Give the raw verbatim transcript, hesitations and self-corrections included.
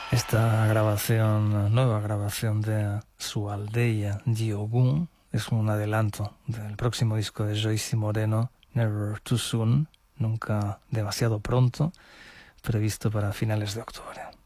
Esta grabación, nueva grabación de su aldea Diogun, es un adelanto del próximo disco de Joyce Moreno, Never Too Soon, nunca demasiado pronto, previsto para finales de octubre.